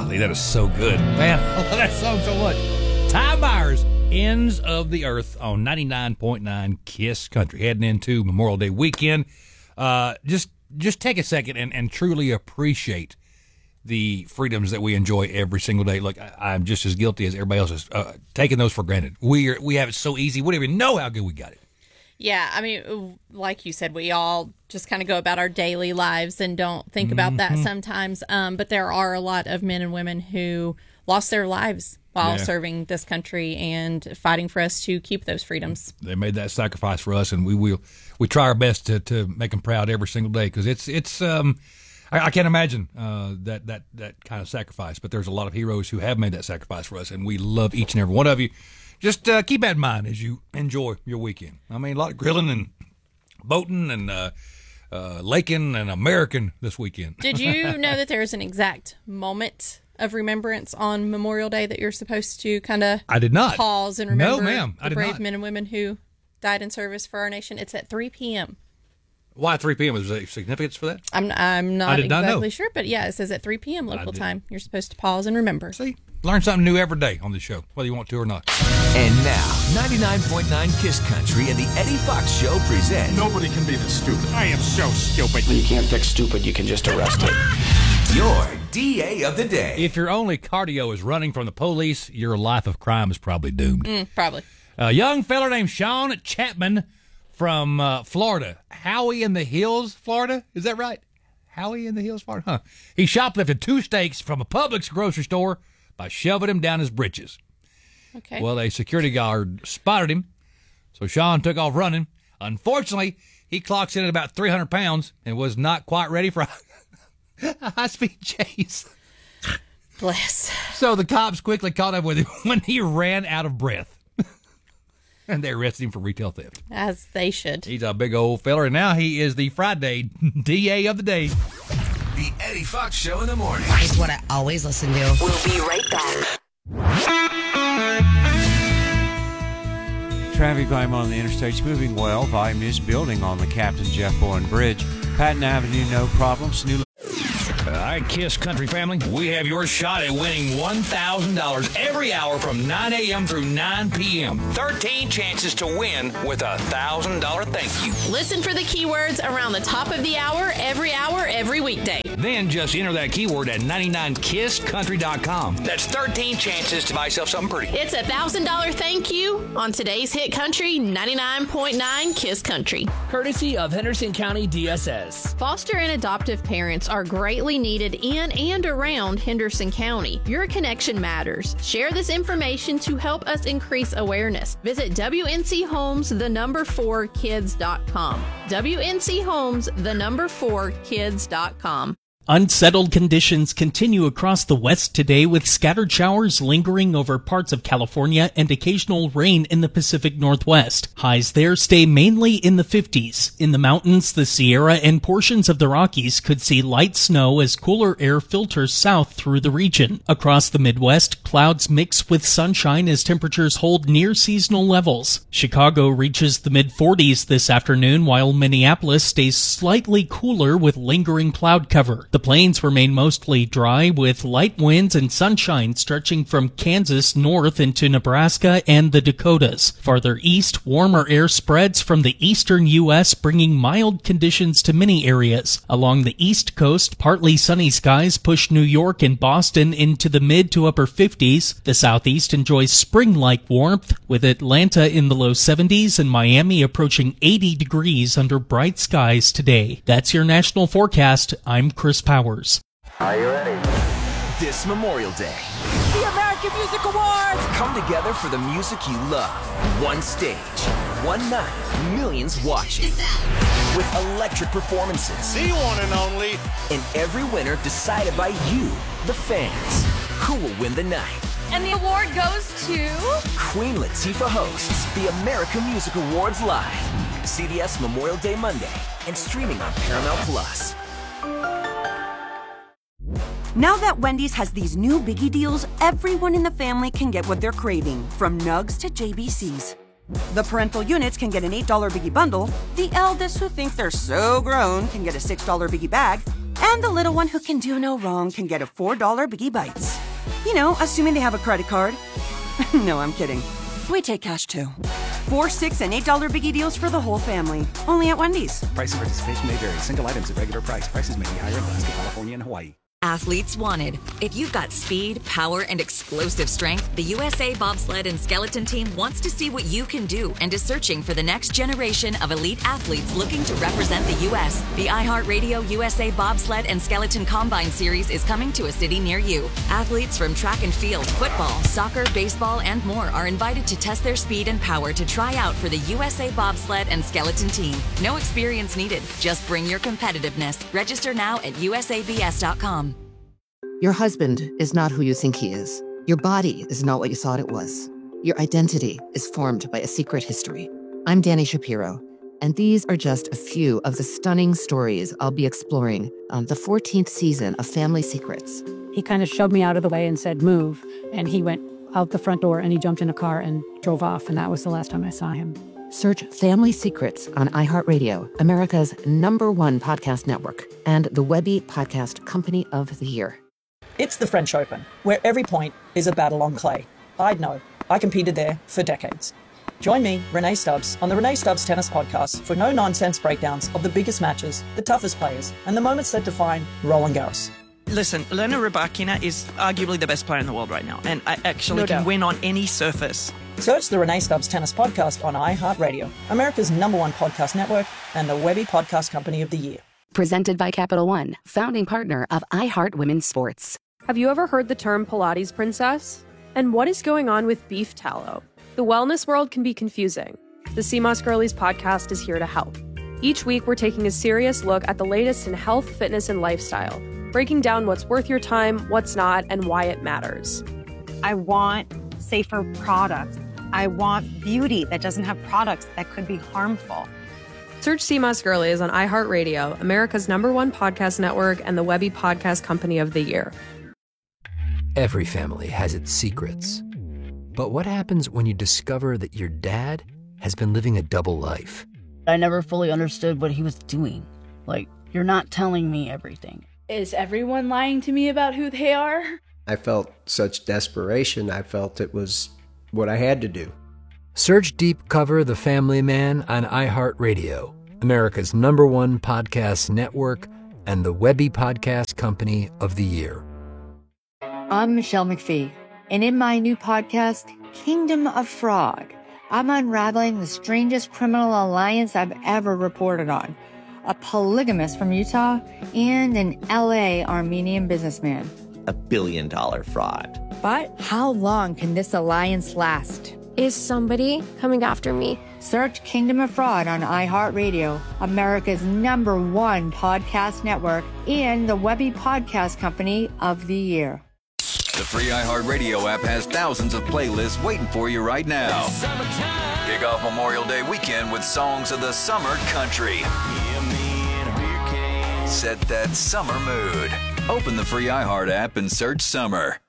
Golly, that is so good. Man, I love that song so much. Ty Myers, Ends of the Earth on 99.9 KISS Country. Heading into Memorial Day weekend. Just take a second and truly appreciate the freedoms that we enjoy every single day. Look, I'm just as guilty as everybody else is taking those for granted. We have it so easy. We don't even know how good we got it. Yeah, I mean, like you said, we all just kind of go about our daily lives and don't think about that sometimes. But there are a lot of men and women who lost their lives while serving this country and fighting for us to keep those freedoms. They made that sacrifice for us, and we try our best to make them proud every single day, because it's I can't imagine that kind of sacrifice. But there's a lot of heroes who have made that sacrifice for us, and we love each and every one of you. Just keep that in mind as you enjoy your weekend. I mean, a lot of grilling and boating and laking and American this weekend. Did you know that there's an exact moment of remembrance on Memorial Day that you're supposed to kind of pause and remember the brave men and women who died in service for our nation? It's at 3 p.m. Why 3 p.m.? Is there significance for that? I'm not exactly sure, but yeah, it says at 3 p.m. local time. You're supposed to pause and remember. See? Learn something new every day on this show, whether you want to or not. And now, 99.9 KISS Country and the Eddie Fox Show present... Nobody can be this stupid. I am so stupid. You can't fix stupid, you can just arrest it. Your DA of the Day. If your only cardio is running from the police, your life of crime is probably doomed. Probably. A young fella named Sean Chapman from Florida. Howie in the Hills, Florida? Is that right? Howie in the Hills, Florida? Huh. He shoplifted 2 steaks from a Publix grocery store by shoving him down his britches. Okay. Well, a security guard spotted him, so Sean took off running. Unfortunately, he clocks in at about 300 pounds and was not quite ready for a high-speed chase. Bless. So the cops quickly caught up with him when he ran out of breath. And they arrested him for retail theft. As they should. He's a big old fella, and now he is the Friday DA of the day. The Eddie Fox Show in the morning. It's what I always listen to. We'll be right back. Traffic volume on the interstate's moving well. Volume is building on the Captain Jeff Bowen Bridge. Patton Avenue, no problems. All right, KISS Country family, we have your shot at winning $1,000 every hour from 9 a.m. through 9 p.m. 13 chances to win with a $1,000 thank you. Listen for the keywords around the top of the hour, every weekday. Then just enter that keyword at 99kisscountry.com. That's 13 chances to buy yourself something pretty. It's a $1,000 thank you on today's hit country, 99.9 KISS Country. Courtesy of Henderson County DSS. Foster and adoptive parents are greatly needed in and around Henderson County. Your connection matters. Share this information to help us increase awareness. Visit WNCHomes4Kids.com. WNCHomes4Kids.com. Unsettled conditions continue across the West today, with scattered showers lingering over parts of California and occasional rain in the Pacific Northwest. Highs there stay mainly in the 50s. In the mountains, the Sierra, and portions of the Rockies could see light snow as cooler air filters south through the region. Across the Midwest, clouds mix with sunshine as temperatures hold near seasonal levels. Chicago reaches the mid-40s this afternoon, while Minneapolis stays slightly cooler with lingering cloud cover. The plains remain mostly dry, with light winds and sunshine stretching from Kansas north into Nebraska and the Dakotas. Farther east, warmer air spreads from the eastern U.S., bringing mild conditions to many areas. Along the east coast, partly sunny skies push New York and Boston into the mid to upper 50s. The southeast enjoys spring-like warmth, with Atlanta in the low 70s and Miami approaching 80 degrees under bright skies today. That's your national forecast. I'm Chris Powers. Are you ready? This Memorial Day, The American Music Awards! come together for the music you love. One stage, one night, millions watching. With electric performances. The one and only. And every winner decided by you, the fans. Who will win the night? And the award goes to... Queen Latifah hosts the American Music Awards live. CBS Memorial Day Monday and streaming on Paramount Plus. Now that Wendy's has these new biggie deals, everyone in the family can get what they're craving, from nugs to JBCs. The parental units can get an $8 biggie bundle, the eldest who think they're so grown can get a $6 biggie bag, and the little one who can do no wrong can get a $4 biggie bites. You know, assuming they have a credit card. No, I'm kidding. We take cash too. 4, $6, and $8 biggie deals for the whole family. Only at Wendy's. Price and participation may vary. Single items at regular price. Prices may be higher in Alaska, California, and Hawaii. Athletes wanted. If you've got speed, power, and explosive strength, the USA Bobsled and Skeleton Team wants to see what you can do and is searching for the next generation of elite athletes looking to represent the U.S. The iHeartRadio USA Bobsled and Skeleton Combine Series is coming to a city near you. Athletes from track and field, football, soccer, baseball, and more are invited to test their speed and power to try out for the USA Bobsled and Skeleton Team. No experience needed. Just bring your competitiveness. Register now at usabs.com. Your husband is not who you think he is. Your body is not what you thought it was. Your identity is formed by a secret history. I'm Dani Shapiro, and these are just a few of the stunning stories I'll be exploring on the 14th season of Family Secrets. He kind of shoved me out of the way and said, move. And he went out the front door and he jumped in a car and drove off. And that was the last time I saw him. Search Family Secrets on iHeartRadio, America's #1 podcast network, and the Webby Podcast Company of the Year. It's the French Open, where every point is a battle on clay. I'd know. I competed there for decades. Join me, Renee Stubbs, on the Renee Stubbs Tennis Podcast for no-nonsense breakdowns of the biggest matches, the toughest players, and the moments that define Roland Garros. Listen, Elena Rybakina is arguably the best player in the world right now, and I actually can win on any surface. Search the Renee Stubbs Tennis Podcast on iHeartRadio, America's #1 podcast network, and the Webby Podcast Company of the Year. Presented by Capital One, founding partner of iHeart Women's Sports. Have you ever heard the term Pilates princess? And what is going on with beef tallow? The wellness world can be confusing. The CMOS Girlies podcast is here to help. Each week, we're taking a serious look at the latest in health, fitness, and lifestyle, breaking down what's worth your time, what's not, and why it matters. I want safer products. I want beauty that doesn't have products that could be harmful. Search CMOS Girlies on iHeartRadio, America's #1 podcast network, and the Webby Podcast Company of the Year. Every family has its secrets. But what happens when you discover that your dad has been living a double life? I never fully understood what he was doing. Like, you're not telling me everything. Is everyone lying to me about who they are? I felt such desperation. I felt it was what I had to do. Search Deep Cover The Family Man on iHeartRadio, America's #1 podcast network, and the Webby Podcast Company of the Year. I'm Michelle McPhee, and in my new podcast, Kingdom of Fraud, I'm unraveling the strangest criminal alliance I've ever reported on. A polygamist from Utah and an LA Armenian businessman. $1 billion fraud. But how long can this alliance last? Is somebody coming after me? Search Kingdom of Fraud on iHeartRadio, America's #1 podcast network, and the Webby Podcast Company of the Year. The free iHeartRadio app has thousands of playlists waiting for you right now. Kick off Memorial Day weekend with songs of the summer country. Set that summer mood. Open the free iHeart app and search summer.